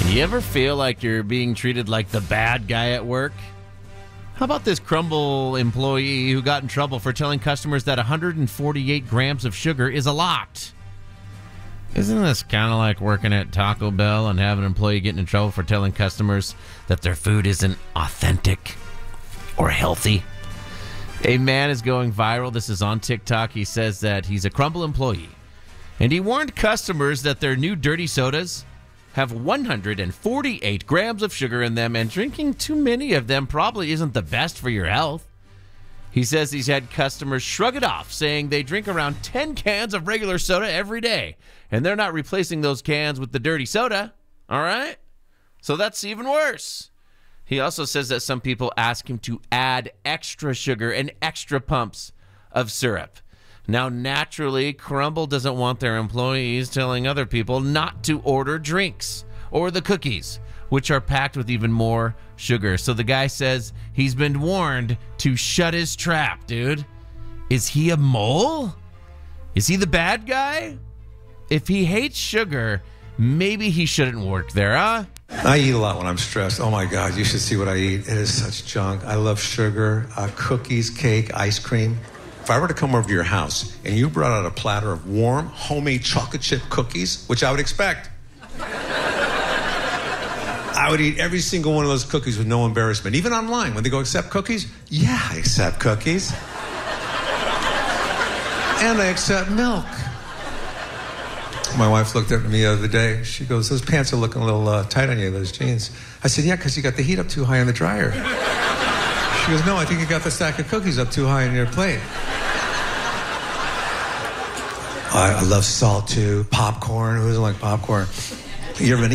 You ever feel like you're being treated like the bad guy at work? How about this Crumbl employee who got in trouble for telling customers that 148 grams of sugar is a lot? Isn't this kind of like working at Taco Bell and having an employee getting in trouble for telling customers that their food isn't authentic or healthy? A man is going viral. This is on TikTok. He says that he's a Crumbl employee, and he warned customers that their new dirty sodas have 148 grams of sugar in them, and drinking too many of them probably isn't the best for your health. He says he's had customers shrug it off, saying they drink around 10 cans of regular soda every day, and they're not replacing those cans with the dirty soda, all right? So that's even worse. He also says that some people ask him to add extra sugar and extra pumps of syrup. Now, naturally, Crumbl doesn't want their employees telling other people not to order drinks or the cookies, which are packed with even more sugar. So the guy says he's been warned to shut his trap, dude. Is he a mole? Is he the bad guy? If he hates sugar, maybe he shouldn't work there, huh? I eat a lot when I'm stressed. Oh my God, you should see what I eat. It is such junk. I love sugar, cookies, cake, ice cream. If I were to come over to your house and you brought out a platter of warm, homemade chocolate chip cookies, which I would expect, I would eat every single one of those cookies with no embarrassment. Even online, when they go, accept cookies? Yeah, I accept cookies. And I accept milk. My wife looked at me the other day. She goes, those pants are looking a little tight on you, those jeans. I said, yeah, because you got the heat up too high in the dryer. She goes, no, I think you got the stack of cookies up too high on your plate. I love salt, too. Popcorn. Who doesn't like popcorn? You ever been